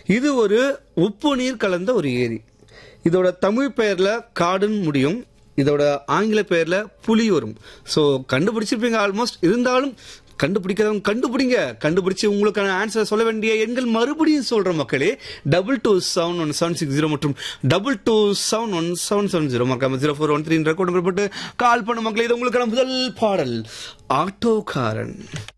இது ஒரு உப்பு நீர் கலந்த ஒரு ஏரி. இதோட தமிழ் பெயர்ல காடுன்னு முடியும். இதோட ஆங்கில பெயர்ல புலி வரும். So கண்டுபிடிச்சிருப்பீங்க almost. இருந்தாலும் கண்டுபிடிக்கிறவங்க கண்டுபிடிங்க. கண்டுபிடிச்சு உங்களுக்கான ஆன்சர் சொல்ல வேண்டிய எண்கள் மறுபடியும் சொல்ற மக்களே 22711760 மற்றும் 22711770 மறக்காம 0413 ரெக்கார்ட் போட்டு கால் பண்ண மக்களே. இது உங்களுக்கான முதல் பாடல் ஆட்டோக்காரன்.